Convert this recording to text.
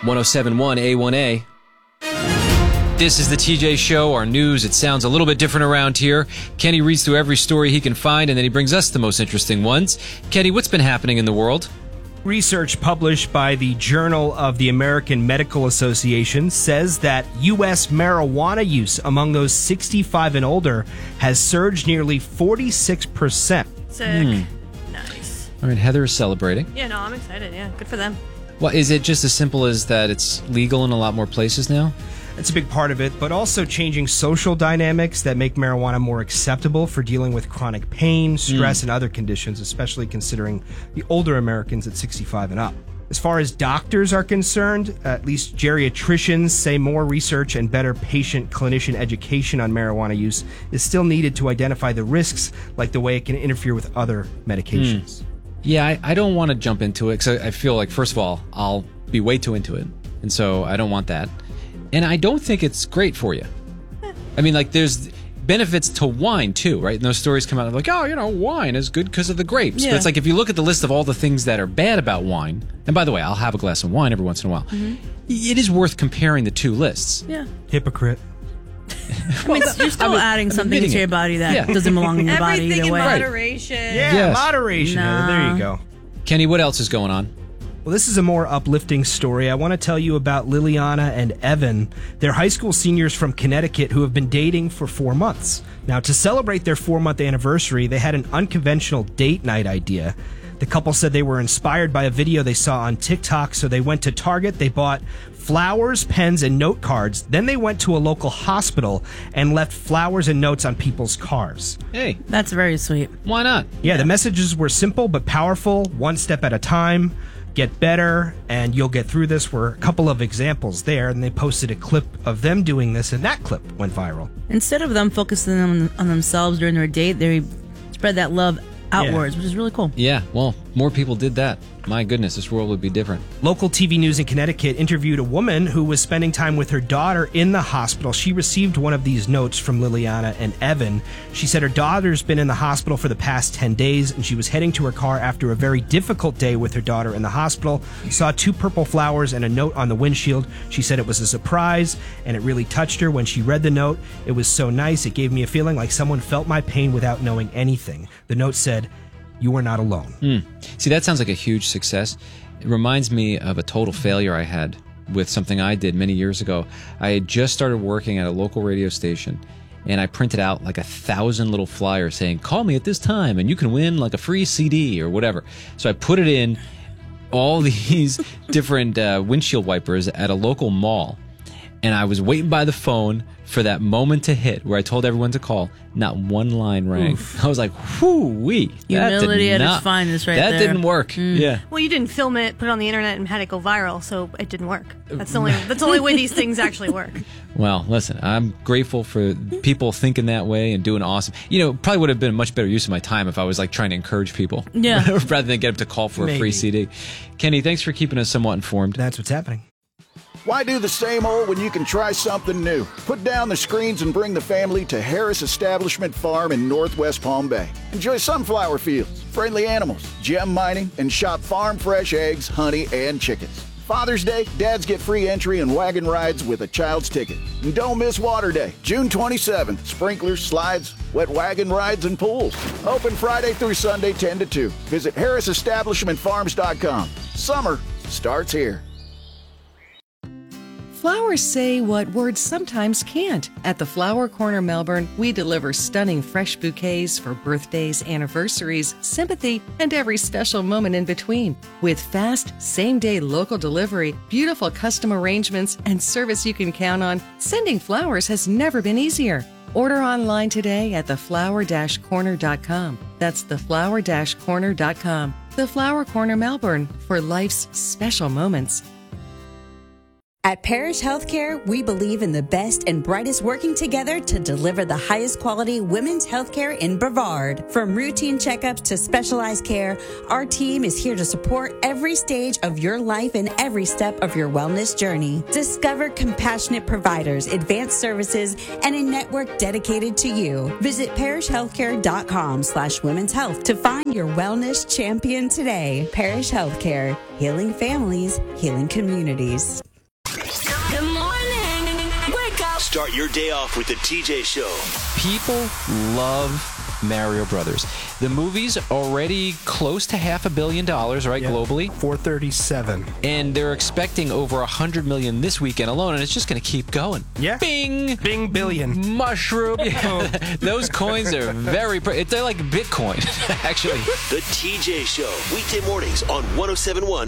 1071 A1A. This is the TJ Show, our news. It sounds a little bit different around here. Kenny reads through every story he can find, and then he brings us the most interesting ones. Kenny, what's been happening in the world? Research published by the Journal of the American Medical Association says that U.S. marijuana use among those 65 and older has surged nearly 46%. Sick. Nice. All right, Heather is celebrating. Yeah, no, I'm excited. Yeah, good for them. Well, is it just as simple as that it's legal in a lot more places now? That's a big part of it, but also changing social dynamics that make marijuana more acceptable for dealing with chronic pain, stress, and other conditions, especially considering the older Americans at 65 and up. As far as doctors are concerned, at least geriatricians say more research and better patient-clinician education on marijuana use is still needed to identify the risks, like the way it can interfere with other medications. Yeah, I don't want to jump into it because I feel like, first of all, I'll be way too into it, and so I don't want that. And I don't think it's great for you. I mean, like, there's benefits to wine, too, right? And those stories come out like, oh, wine is good because of the grapes. Yeah. But it's like, if you look at the list of all the things that are bad about wine, and by the way, I'll have a glass of wine every once in a while, it is worth comparing the two lists. Yeah. Hypocrite. I mean, you're still adding something into your body that doesn't belong in your body Everything either in way. moderation. Yeah, Yes. moderation. Nah. There you go. Kenny, what else is going on? Well, this is a more uplifting story. I want to tell you about Liliana and Evan. They're high school seniors from Connecticut who have been dating for 4 months. Now, to celebrate their 4-month anniversary, they had an unconventional date night idea. The couple said they were inspired by a video they saw on TikTok, so they went to Target, they bought flowers, pens, and note cards. Then they went to a local hospital and left flowers and notes on people's cars. Hey, That's very sweet. why not? Yeah, the messages were simple but powerful, one step at a time. Get better, and you'll get through this. Were a couple of examples there, and they posted a clip of them doing this, and that clip went viral. Instead of them focusing on themselves during their date, they spread that love outwards, which is really cool. Yeah, well, more people did that. My goodness, this world would be different. Local TV news in Connecticut interviewed a woman who was spending time with her daughter in the hospital. She received one of these notes from Liliana and Evan. She said her daughter's been in the hospital for the past 10 days, and she was heading to her car after a very difficult day with her daughter in the hospital. Saw 2 purple flowers and a note on the windshield. She said it was a surprise, and it really touched her when she read the note. It was so nice. It gave me a feeling like someone felt my pain without knowing anything. The note said, "You are not alone." See, that sounds like a huge success. It reminds me of a total failure I had with something I did many years ago. I had just started working at a local radio station, and I printed out like 1,000 little flyers saying, call me at this time, and you can win like a free CD or whatever. So I put it in all these different windshield wipers at a local mall, and I was waiting by the phone for that moment to hit where I told everyone to call. Not one line rang. I was like, whoo-wee. Humility at its finest right that there. didn't work. Yeah. Well, you didn't film it, put it on the internet, and had it go viral, so it didn't work. That's the only way these things actually work. Well, listen, I'm grateful for people thinking that way and doing awesome. Probably would have been a much better use of my time if I was like trying to encourage people. Yeah. Rather than get them to call for a free CD. Kenny, thanks for keeping us somewhat informed. That's what's happening. Why do the same old when you can try something new? Put down the screens and bring the family to Harris Establishment Farm in Northwest Palm Bay. Enjoy sunflower fields, friendly animals, gem mining, and shop farm fresh eggs, honey, and chickens. Father's Day, dads get free entry and wagon rides with a child's ticket. And don't miss Water Day, June 27th. Sprinklers, slides, wet wagon rides, and pools. Open Friday through Sunday, 10 to 2. Visit HarrisEstablishmentFarms.com. Summer starts here. Flowers say what words sometimes can't. At the Flower Corner Melbourne, we deliver stunning fresh bouquets for birthdays, anniversaries, sympathy, and every special moment in between. With fast, same-day local delivery, beautiful custom arrangements, and service you can count on, sending flowers has never been easier. Order online today at theflower-corner.com. That's theflower-corner.com. The Flower Corner Melbourne, for life's special moments. At Parish Healthcare, we believe in the best and brightest working together to deliver the highest quality women's healthcare in Brevard. From routine checkups to specialized care, our team is here to support every stage of your life and every step of your wellness journey. Discover compassionate providers, advanced services, and a network dedicated to you. Visit parishhealthcare.com/women's health to find your wellness champion today. Parish Healthcare, healing families, healing communities. Start your day off with the TJ Show. People love Mario Brothers. The movie's already close to $500 million, right, globally? 437. And they're expecting over 100 million this weekend alone, and it's just going to keep going. Yeah. Bing! Bing billion. Mushroom. Yeah. Those coins are they're like Bitcoin, actually. The TJ Show, weekday mornings on 107.1